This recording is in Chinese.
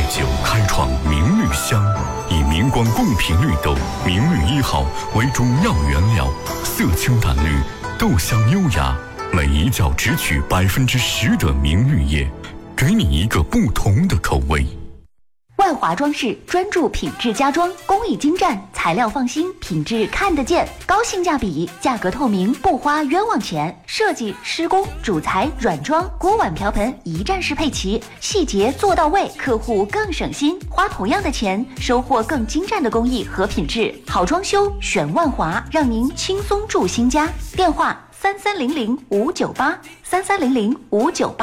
酒开创明绿香，以明光贡品绿豆明绿1号为中药原料，色清淡绿，豆香优雅，每一角只取10%的明绿叶，给你一个不同的口味。 万华装饰专注品质家装，工艺精湛，材料放心，品质看得见，高性价比，价格透明，不花冤枉钱。设计、施工、主材、软装、锅碗瓢盆一站式配齐，细节做到位，客户更省心，花同样的钱，收获更精湛的工艺和品质。好装修选万华，让您轻松住新家。电话：3300-598，3300-598。